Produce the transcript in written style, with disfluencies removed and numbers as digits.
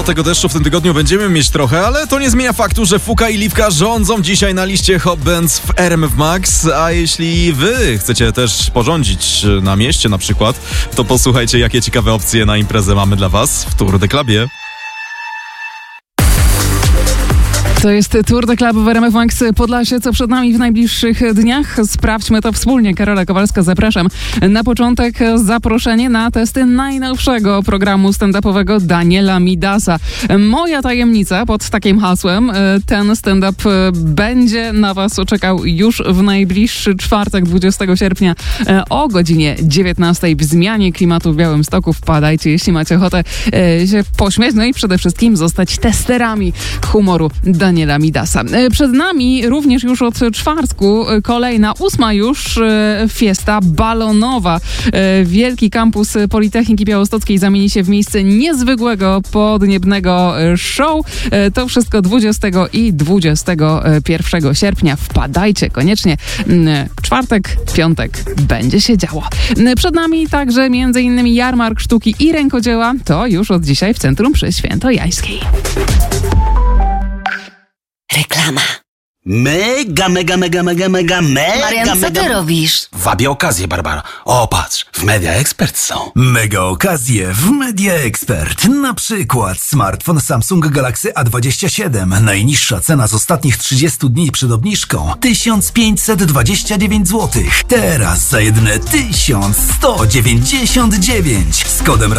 tego deszczu w tym tygodniu będziemy mieć trochę, ale to nie zmienia faktu, że Fuka i Liwka rządzą dzisiaj na liście Hot Bands w RMF Max, a jeśli wy chcecie też porządzić na mieście na przykład, to posłuchajcie, jakie ciekawe opcje na imprezę mamy dla was w Tour de Clubie. To jest Tour de Club w RMF Max Podlasie, co przed nami w najbliższych dniach. Sprawdźmy to wspólnie. Karola Kowalska, zapraszam. Na początek zaproszenie na testy najnowszego programu stand-upowego Daniela Midasa. Moja tajemnica pod takim hasłem. Ten stand-up będzie na was czekał już w najbliższy czwartek, 20 sierpnia o godzinie 19 w zmianie klimatu w Białymstoku. Wpadajcie, jeśli macie ochotę się pośmiać, no i przede wszystkim zostać testerami humoru Daniela Midasa. Przed nami również już od czwartku kolejna, 8. już fiesta balonowa. Wielki kampus Politechniki Białostockiej zamieni się w miejsce niezwykłego, podniebnego show. To wszystko 20 i 21 sierpnia. Wpadajcie koniecznie. Czwartek, piątek będzie się działo. Przed nami także m.in. jarmark sztuki i rękodzieła. To już od dzisiaj w Centrum przy Świętojańskiej. Reklama. Mega. Marian, co ty robisz? Wabię okazję, Barbara. O, patrz, w Media Expert są. Mega okazje w Media Expert. Na przykład smartfon Samsung Galaxy A27. Najniższa cena z ostatnich 30 dni przed obniżką 1529 zł. Teraz za jedyne 1199 z kodem